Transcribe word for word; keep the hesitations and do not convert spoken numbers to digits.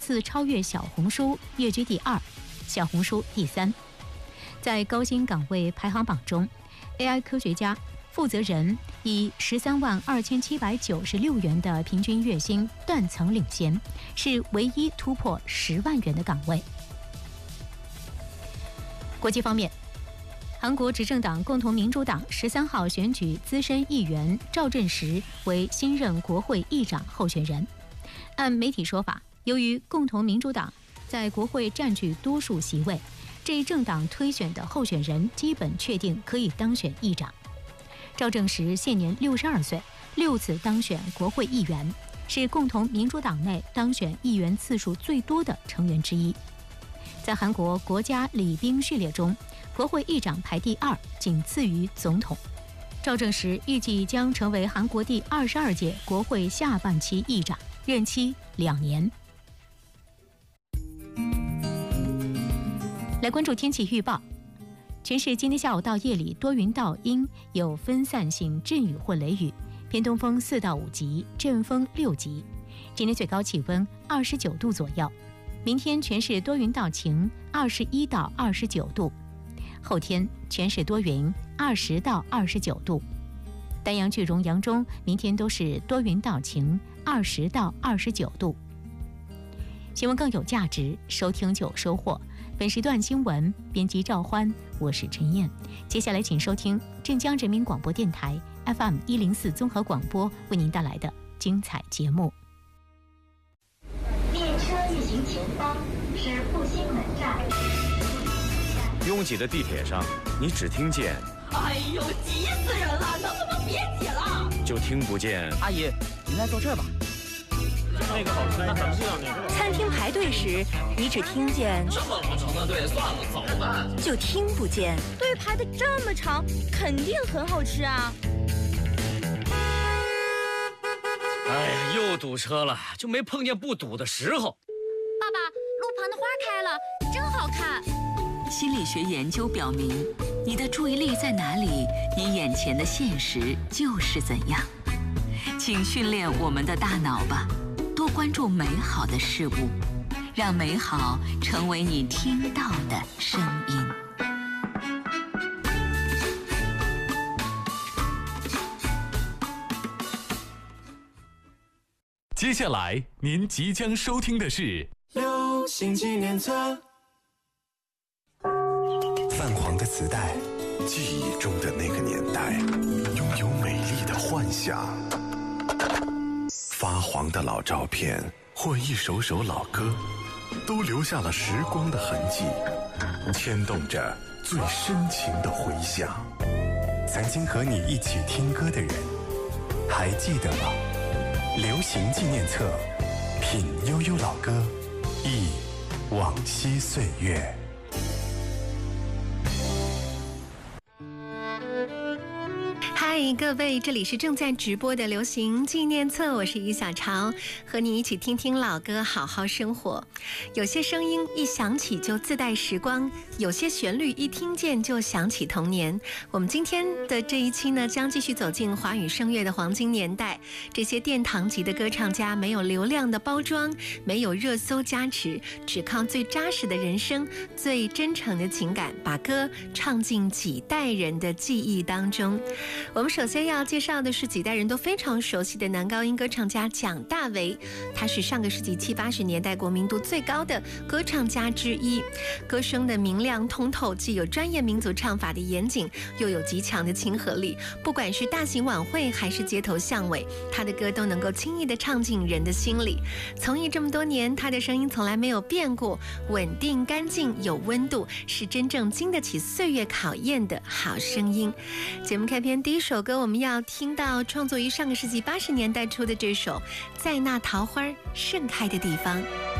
次超越小红书，跃居第二，小红书第三。在高薪岗位排行榜中 ，A I 科学家负责人以十三万二千七百九十六元的平均月薪断层领先，是唯一突破十万元的岗位。国际方面，韩国执政党共同民主党十三号选举资深议员赵振石为新任国会议长候选人。按媒体说法，由于共同民主党在国会占据多数席位，这一政党推选的候选人基本确定可以当选议长。赵正时现年六十二岁，六次当选国会议员，是共同民主党内当选议员次数最多的成员之一。在韩国国家礼宾序列中，国会议长排第二，仅次于总统。赵正时预计将成为韩国第二十二届国会下半期议长，任期两年。来关注天气预报，全市今天下午到夜里多云到阴，有分散性阵雨或雷雨，偏东风四到五级，阵风六级。今天最高气温二十九度左右。明天全市多云到晴，二十一到二十九度。后天全市多云，二十到二十九度。丹阳句容扬中明天都是多云到晴，二十到二十九度。新闻更有价值，收听就有收获。本时段新闻编辑赵欢，我是陈燕。接下来请收听镇江人民广播电台 F M 一零四综合广播为您带来的精彩节目。 列车运行前方是复兴门站。 拥挤的地铁上，你只听见 “哎呦，急死人了！能不能别挤了？” 就听不见“ 阿姨，您来坐这儿吧。” 那个好吃，那咱们就要那个。 餐厅排队时，你只听见这么老长的队，算了，走吧。 就听不见队排的这么长，肯定很好吃啊。 哎呀，又堵车了，就没碰见不堵的时候。 爸爸，路旁的花开了，真好看。 心理学研究表明，你的注意力在哪里，你眼前的现实就是怎样。请训练我们的大脑吧，多关注美好的事物，让美好成为你听到的声音。 接下来您即将收听的是流行纪念册。 泛黄的磁带，记忆中的那个年代，拥有美丽的幻想。发黄的老照片或一首首老歌，都留下了时光的痕迹，牵动着最深情的回响。曾经和你一起听歌的人，还记得吗？流行纪念册，品悠悠老歌，忆往昔岁月。 嗨，各位，这里是正在直播的流行纪念册，我是于小潮，和你一起听听老歌，好好生活。有些声音一响起就自带时光，有些旋律一听见就想起童年。我们今天的这一期呢，将继续走进华语声乐的黄金年代。这些殿堂级的歌唱家，没有流量的包装，没有热搜加持，只靠最扎实的人声，最真诚的情感，把歌唱进几代人的记忆当中。我们首先要介绍的是几代人都非常熟悉的男高音歌唱家蒋大为，他是上个世纪七八十年代国民度最高的歌唱家之一，歌声的明亮通透，既有专业民族唱法的严谨，又有极强的亲和力。不管是大型晚会还是街头巷尾，他的歌都能够轻易地唱进人的心里。从艺这么多年，他的声音从来没有变过，稳定干净有温度，是真正经得起岁月考验的好声音。节目开篇第一首歌，我们要听到创作于上个世纪八十年代初的这首《在那桃花盛开的地方》。